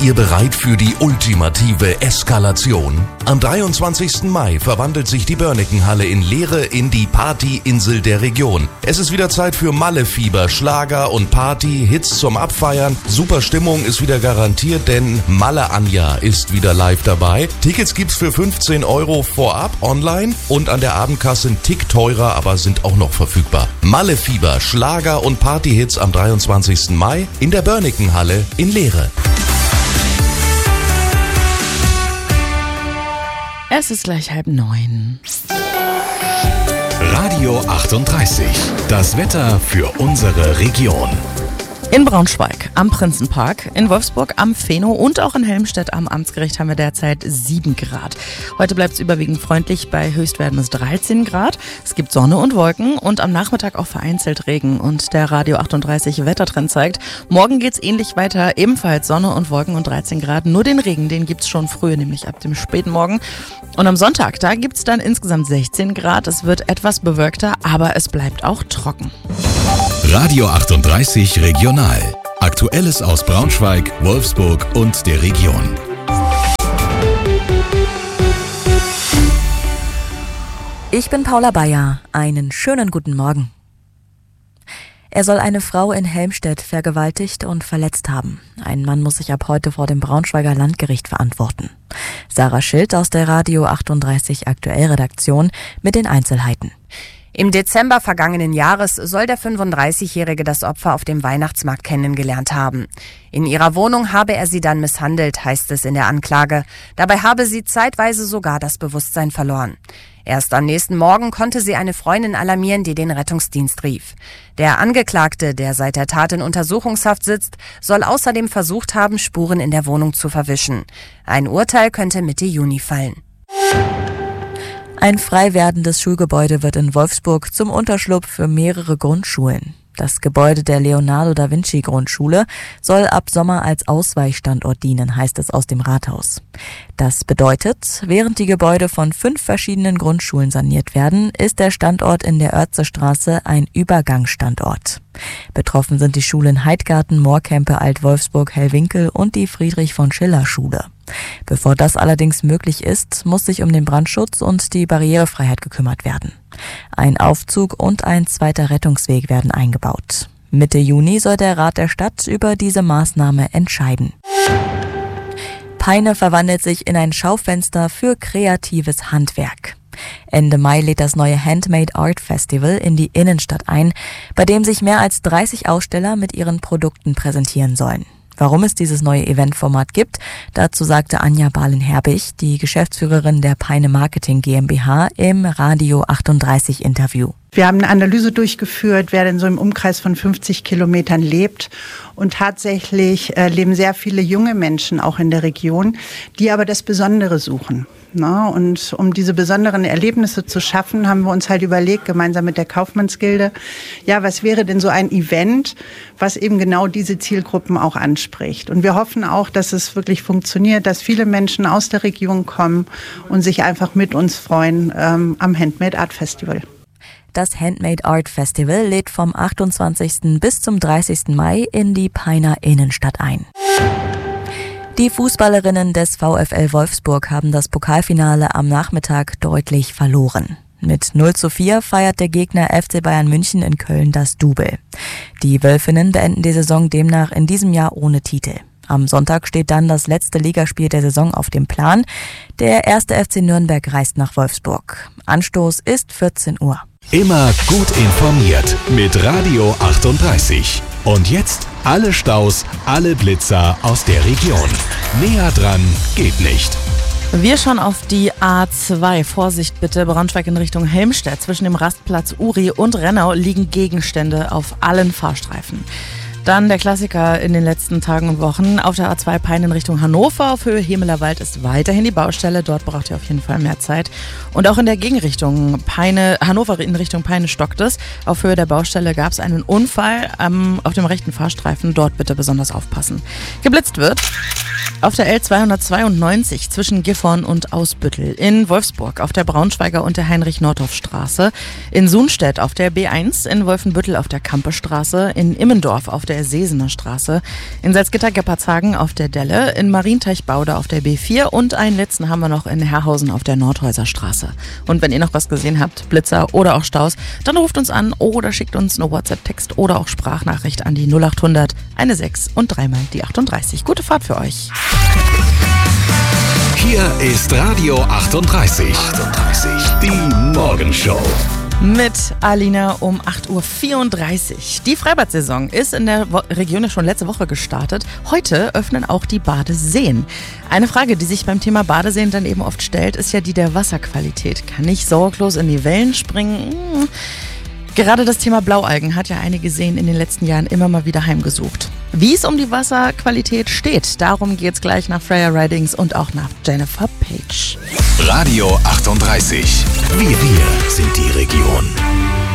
Seid ihr bereit für die ultimative Eskalation? Am 23. Mai verwandelt sich die Börniken-Halle in Leere in die Partyinsel der Region. Es ist wieder Zeit für Malle-Fieber, Schlager und Party, Hits zum Abfeiern. Super Stimmung ist wieder garantiert, denn Malle Anja ist wieder live dabei. Tickets gibt's für 15 € vorab online und an der Abendkasse ein Tick teurer, aber sind auch noch verfügbar. Malle-Fieber, Schlager und Partyhits am 23. Mai in der Börniken-Halle in Leere. Es ist gleich 8:30. Radio 38. Das Wetter für unsere Region. In Braunschweig am Prinzenpark, in Wolfsburg am Pheno und auch in Helmstedt am Amtsgericht haben wir derzeit 7 Grad. Heute bleibt es überwiegend freundlich bei Höchstwerten bis 13 Grad. Es gibt Sonne und Wolken und am Nachmittag auch vereinzelt Regen. Und der Radio 38 Wettertrend zeigt, morgen geht's ähnlich weiter, ebenfalls Sonne und Wolken und 13 Grad. Nur den Regen, den gibt's schon früh, nämlich ab dem späten Morgen. Und am Sonntag, da gibt's dann insgesamt 16 Grad. Es wird etwas bewölkter, aber es bleibt auch trocken. Radio 38 Regional. Aktuelles aus Braunschweig, Wolfsburg und der Region. Ich bin Paula Bayer. Einen schönen guten Morgen. Er soll eine Frau in Helmstedt vergewaltigt und verletzt haben. Ein Mann muss sich ab heute vor dem Braunschweiger Landgericht verantworten. Sarah Schild aus der Radio 38 Aktuell-Redaktion mit den Einzelheiten. Im Dezember vergangenen Jahres soll der 35-Jährige das Opfer auf dem Weihnachtsmarkt kennengelernt haben. In ihrer Wohnung habe er sie dann misshandelt, heißt es in der Anklage. Dabei habe sie zeitweise sogar das Bewusstsein verloren. Erst am nächsten Morgen konnte sie eine Freundin alarmieren, die den Rettungsdienst rief. Der Angeklagte, der seit der Tat in Untersuchungshaft sitzt, soll außerdem versucht haben, Spuren in der Wohnung zu verwischen. Ein Urteil könnte Mitte Juni fallen. Ein frei werdendes Schulgebäude wird in Wolfsburg zum Unterschlupf für mehrere Grundschulen. Das Gebäude der Leonardo-da-Vinci-Grundschule soll ab Sommer als Ausweichstandort dienen, heißt es aus dem Rathaus. Das bedeutet, während die Gebäude von 5 verschiedenen Grundschulen saniert werden, ist der Standort in der Oertzestraße ein Übergangsstandort. Betroffen sind die Schulen Heidgarten, Moorkempe, Alt-Wolfsburg, Hellwinkel und die Friedrich-von-Schiller-Schule. Bevor das allerdings möglich ist, muss sich um den Brandschutz und die Barrierefreiheit gekümmert werden. Ein Aufzug und ein zweiter Rettungsweg werden eingebaut. Mitte Juni soll der Rat der Stadt über diese Maßnahme entscheiden. Peine verwandelt sich in ein Schaufenster für kreatives Handwerk. Ende Mai lädt das neue Handmade Art Festival in die Innenstadt ein, bei dem sich mehr als 30 Aussteller mit ihren Produkten präsentieren sollen. Warum es dieses neue Eventformat gibt, dazu sagte Anja Bahlen-Herbig, die Geschäftsführerin der Peine Marketing GmbH, im Radio 38 Interview. Wir haben eine Analyse durchgeführt, wer denn so im Umkreis von 50 Kilometern lebt. Und tatsächlich leben sehr viele junge Menschen auch in der Region, die aber das Besondere suchen. Und um diese besonderen Erlebnisse zu schaffen, haben wir uns halt überlegt, gemeinsam mit der Kaufmannsgilde, ja, was wäre denn so ein Event, was eben genau diese Zielgruppen auch anspricht. Und wir hoffen auch, dass es wirklich funktioniert, dass viele Menschen aus der Region kommen und sich einfach mit uns freuen am Handmade Art Festival. Das Handmade Art Festival lädt vom 28. bis zum 30. Mai in die Peiner Innenstadt ein. Die Fußballerinnen des VfL Wolfsburg haben das Pokalfinale am Nachmittag deutlich verloren. Mit 0:4 feiert der Gegner FC Bayern München in Köln das Double. Die Wölfinnen beenden die Saison demnach in diesem Jahr ohne Titel. Am Sonntag steht dann das letzte Ligaspiel der Saison auf dem Plan. Der 1. FC Nürnberg reist nach Wolfsburg. Anstoß ist 14 Uhr. Immer gut informiert mit Radio 38. Und jetzt alle Staus, alle Blitzer aus der Region. Näher dran geht nicht. Wir schauen auf die A2. Vorsicht bitte, Braunschweig in Richtung Helmstedt. Zwischen dem Rastplatz Uri und Rennau liegen Gegenstände auf allen Fahrstreifen. Dann der Klassiker in den letzten Tagen und Wochen. Auf der A2 Peine in Richtung Hannover auf Höhe Hemelerwald ist weiterhin die Baustelle. Dort braucht ihr auf jeden Fall mehr Zeit. Und auch in der Gegenrichtung Hannover in Richtung Peine stockt es. Auf Höhe der Baustelle gab es einen Unfall auf dem rechten Fahrstreifen. Dort bitte besonders aufpassen. Geblitzt wird auf der L292 zwischen Gifhorn und Ausbüttel. In Wolfsburg auf der Braunschweiger und der Heinrich-Nordhoff-Straße. In Sunstedt auf der B1. In Wolfenbüttel auf der Kampestraße. In Immendorf auf der der Sesener Straße, in Salzgitter-Geppartshagen auf der Delle, in Marienteichbaude auf der B4 und einen letzten haben wir noch in Herrhausen auf der Nordhäuser Straße. Und wenn ihr noch was gesehen habt, Blitzer oder auch Staus, dann ruft uns an oder schickt uns eine WhatsApp-Text oder auch Sprachnachricht an die 0800 16 und 3 mal die 38. Gute Fahrt für euch. Hier ist Radio 38. Die Morgenshow. Mit Alina um 8.34 Uhr. Die Freibad-Saison ist in der Region schon letzte Woche gestartet. Heute öffnen auch die Badeseen. Eine Frage, die sich beim Thema Badeseen dann eben oft stellt, ist ja die der Wasserqualität. Kann ich sorglos in die Wellen springen? Gerade das Thema Blaualgen hat ja einige Seen in den letzten Jahren immer mal wieder heimgesucht. Wie es um die Wasserqualität steht, darum geht's gleich nach Freya Ridings und auch nach Jennifer Page. Radio 38. Wir sind die Region.